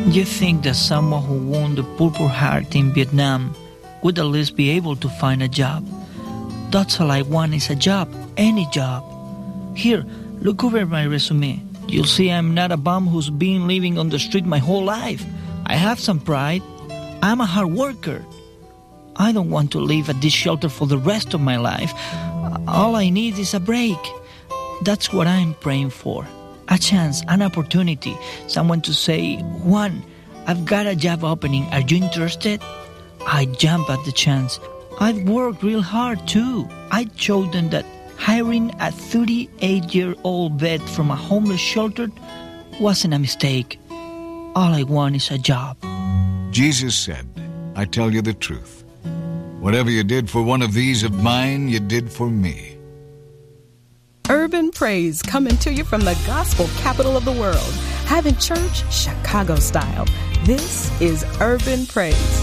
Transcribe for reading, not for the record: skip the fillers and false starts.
You think that someone who won the Purple Heart in Vietnam would at least be able to find a job. That's all I want is a job, any job. Here, look over my resume. You'll see I'm not a bum who's been living on the street my whole life. I have some pride. I'm a hard worker. I don't want to live at this shelter for the rest of my life. All I need is a break. That's what I'm praying for. A chance, an opportunity. Someone to say, Juan, I've got a job opening. Are you interested? I jump at the chance. I've worked real hard too. I showed them that hiring a 38-year-old vet from a homeless shelter wasn't a mistake. All I want is a job. Jesus said, I tell you the truth. Whatever you did for one of these of mine, you did for me. Urban Praise coming to you from the gospel capital of the world. Having church Chicago style. This is Urban Praise.